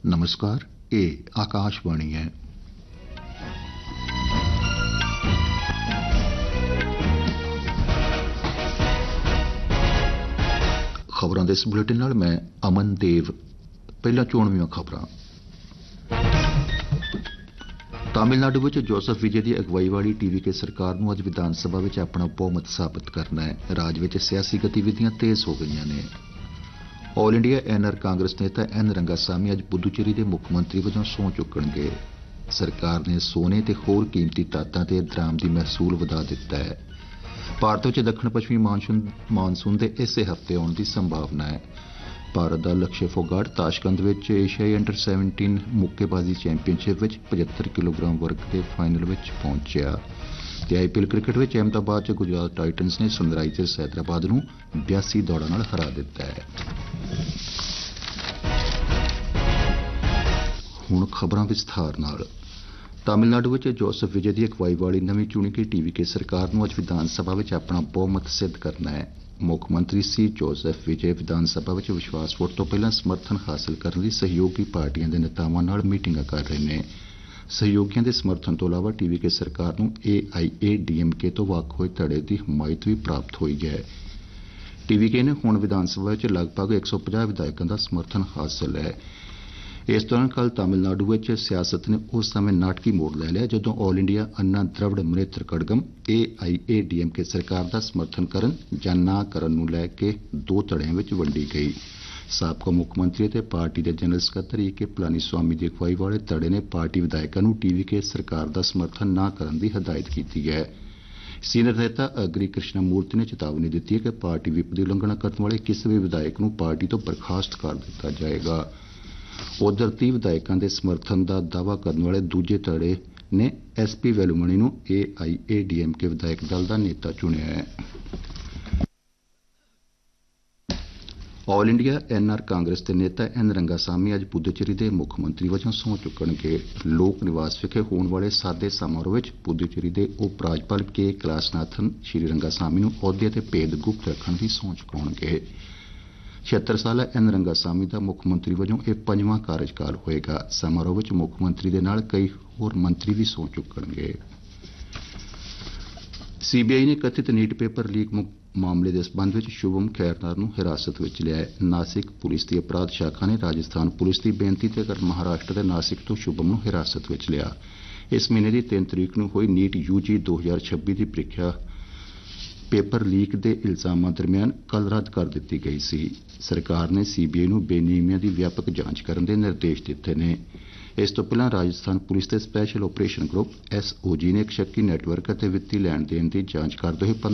नमस्कार, ये आकाशवाणी है। खबरों के इस बुलेटिन नाल मैं अमन देव। पहला चोणवीं खबरां। तमिलनाडु में जोसेफ विजय की अगवाई वाली टीवीके सरकार नूं अज विधान सभा में अपना बहुमत साबित करना है। राज्य में सियासी गतिविधियां तेज हो गई ने। ऑल इंडिया एनआर कांग्रेस नेता एन रंगासामी अज पुदुचेरी के मुख्यमंत्री वजों सहुं चुकणगे। सरकार ने सोने ते होर कीमती धातां ते दरामदी महसूल वधा दिता है। भारत में दक्षिण पश्चिमी मानसून के इस हफ्ते आने की संभावना है। भारत का लक्ष्य फोगाट ताशकंद में एशियाई अंडर 17 मुक्केबाजी चैंपीयनशिप में 75 किलोग्राम वर्ग के फाइनल में पहुंचा। आईपीएल क्रिकेट में अहमदाबाद गुजरात टाइटन्स ने सनराइजर्स हैदराबाद नूं 82 दौड़ां नाल हरा दिता है। हुण खबरां विस्तार नाल। तमिलनाडु में जोसेफ विजय की अगवाई वाली नवीं चुनी गई टीवीके सरकार नूं अज विधान सभा में अपना बहुमत सिद्ध करना है। मुख्यमंत्री सी जोसेफ विजय विधान सभा में विश्वास वोट तो पहला समर्थन हासिल करने लई सहयोगी पार्टियां के नेतावां नाल मीटिंगां कर रहे हैं। सहयोगियों के समर्थन तो इलावा टीवीके सरकार नूं AIADMK तो वख होए धड़े की हिमायत भी प्राप्त हुई है। टीवीके ने हुण विधान सभा में लगभग 150 विधायकों का समर्थन हासिल है। इस दौरान कल तमिलनाडु में सियासत ने उस समय नाटकी मोड़ ले लिया जदों ऑल इंडिया अन्ना द्रविड़ मुनेत्र कड़गम AIADMK सरकार का समर्थन करन जां ना करन नूं लैके दो धड़ियां विच वंडी गई। साबका मुख्यमंत्री ते पार्टी के जनरल सकत्तर E.K. पलानीस्वामी की अगवाई वाले धड़े ने पार्टी विधायकों नूं टीवीके सरकार का समर्थन ना करन दी हिदायत की है। सीनियर नेता अग्री कृष्णमूर्ति ने चेतावनी दी है कि पार्टी विप की उलंघना करने वाले किसी भी विधायक नूं पार्टी तो बर्खास्त कर दिता जाएगा। उधर 30 विधायकों के समर्थन का दावा करने वाले दूजे धड़े ने SP वेलुमणी नूं AIADMK विधायक दल का नेता चुनिया है। ऑल इंडिया NR कांग्रेस के नेता एन रंगासामी अज पुदुचेरी के मुख्यमंत्री वजों सहुं चुकणगे। लोक निवास विखे होने वाले सादे समारोह में पुदुचेरी के उप राज्यपाल के कैलाशनाथन श्री रंगासामी नूं अहुदे ते भेद गुप्त रखण की सहुं चुकाउणगे। 76 साला एन रंगासामी का मुख्यमंत्री वजों यह 5वां कार्यकाल होएगा। समारोह में मुख्यमंत्री के नाल कई होर मंत्री भी सहुं चुकणगे। CBI ने कथित नीट पेपर लीक मामले के संबंध में शुभम खैरनार नूं हिरासत में लिया है। नासिक पुलिस की अपराध शाखा ने राजस्थान पुलिस की बेनती ते महाराष्ट्र के नासिक तो शुभम नूं हिरासत में लिया। इस महीने की 3 तरीक नूं होई नीट UG 2026 की परीक्षा पेपर लीक के इल्जामां दरमियान कल रद्द कर दी गई सी। सरकार ने CBI नूं बेनियमियां की व्यापक जांच करने के निर्देश दिते ने। इस तो पहला राजस्थान पुलिस के स्पैशल ऑपरेशन ग्रुप SOG ने एक शक्की नैटवर्क और वित्तीय लैण देण की जांच करते हुए